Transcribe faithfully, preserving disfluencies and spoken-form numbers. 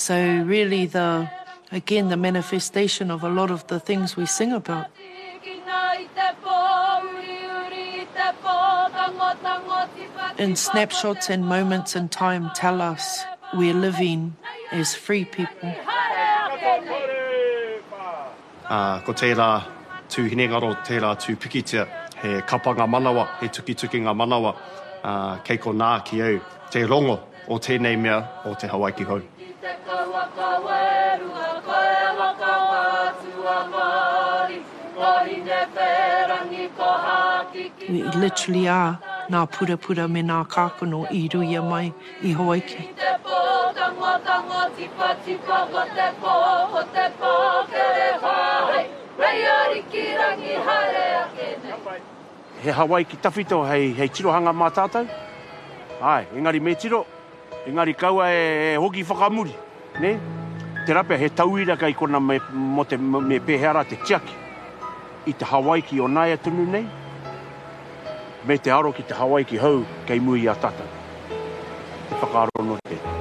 So really the, again, the manifestation of a lot of the things we sing about. In snapshots and moments in time tell us we're living as free people. Uh, ko tērā tū hinengaro, tērā tū pikitia, he kapa ngā manawa, he tuki tuki ngā manawa, uh, kei ko nā ki au, te rongo o tēnei mea o te Hawaii ki hau. We literally are nā pura pura me nā kākano I ruia mai I Hawaii. He Hawaii ki tawhito hei, hei tirohanga mā tātou. Ai, engari me tiro, engari kaua e, e hoki whakamuri. Ne? Te rapea he tauira kai kona me, mo te, me pēhera te tiaki. I te Hawaii ki o nāia tunu nei. Me te aro ki te Hawaii ki hau kei mui a tātou. Te whakaaro no te.